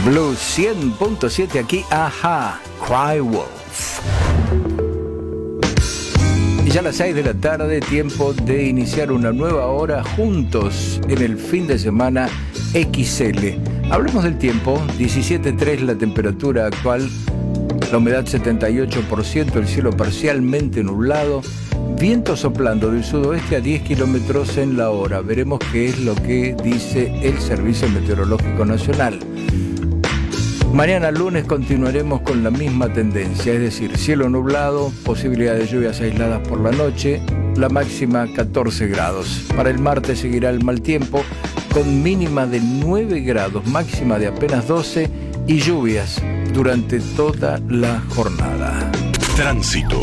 Blues 100.7 aquí, ajá, Cry Wolf. Y ya a las 6 de la tarde, tiempo de iniciar una nueva hora juntos en el fin de semana XL. Hablemos del tiempo, 17.3 la temperatura actual, la humedad 78%, el cielo parcialmente nublado, viento soplando del sudoeste a 10 kilómetros en la hora. Veremos qué es lo que dice el Servicio Meteorológico Nacional. Mañana lunes continuaremos con la misma tendencia, es decir, cielo nublado, posibilidad de lluvias aisladas por la noche, la máxima 14 grados. Para el martes seguirá el mal tiempo, con mínima de 9 grados, máxima de apenas 12 y lluvias durante toda la jornada. Tránsito.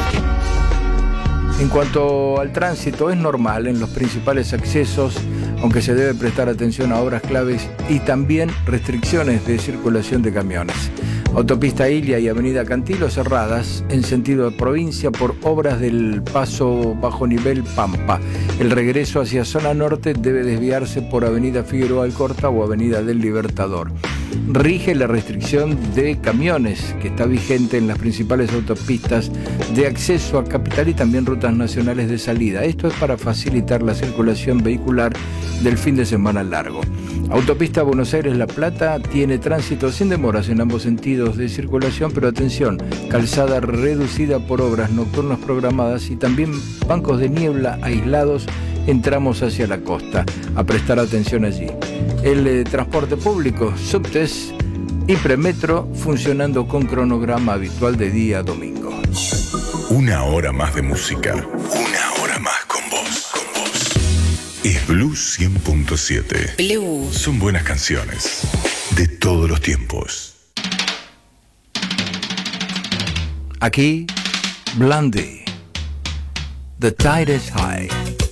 En cuanto al tránsito, es normal en los principales accesos, aunque se debe prestar atención a obras claves y también restricciones de circulación de camiones. Autopista Ilia y Avenida Cantilo cerradas en sentido de provincia por obras del paso bajo nivel Pampa. El regreso hacia zona norte debe desviarse por Avenida Figueroa Alcorta o Avenida del Libertador. Rige la restricción de camiones que está vigente en las principales autopistas de acceso a capital y también rutas nacionales de salida. Esto es para facilitar la circulación vehicular del fin de semana largo. Autopista Buenos Aires-La Plata tiene tránsito sin demoras en ambos sentidos de circulación, pero atención, calzada reducida por obras nocturnas programadas y también bancos de niebla aislados en tramos hacia la costa. A prestar atención allí. El transporte público, subtes y premetro funcionando con cronograma habitual de día a domingo. Una hora más de música. Una hora más con vos. Es Blues 100.7. Blues. Son buenas canciones de todos los tiempos. Aquí, Blondie. The Tide is High.